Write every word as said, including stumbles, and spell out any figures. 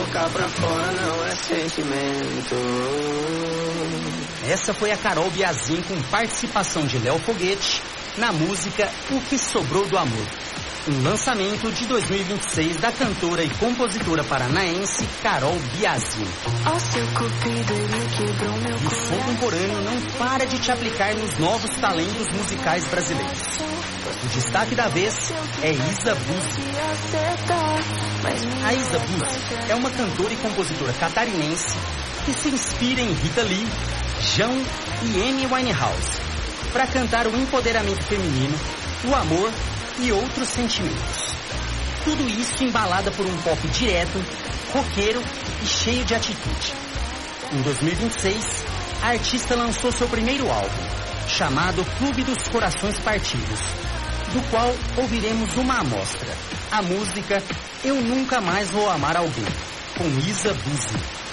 boca pra fora não é sentimento. Essa foi a Carol Biazin com participação de Léo Foguete na música O Que Sobrou do Amor, um lançamento de dois mil e vinte e seis da cantora e compositora paranaense Carol Biazin. E o som contemporâneo não para de te aplicar nos novos talentos musicais brasileiros. O destaque da vez é Isa Buzzi. A Isa Buzzi é uma cantora e compositora catarinense que se inspira em Rita Lee, João e Amy Winehouse para cantar o empoderamento feminino, o amor e outros sentimentos. Tudo isso embalada por um pop direto, roqueiro e cheio de atitude. Em dois mil e vinte e seis, a artista lançou seu primeiro álbum, chamado Clube dos Corações Partidos, do qual ouviremos uma amostra, a música Eu Nunca Mais Vou Amar Alguém, com Isa Buzzi.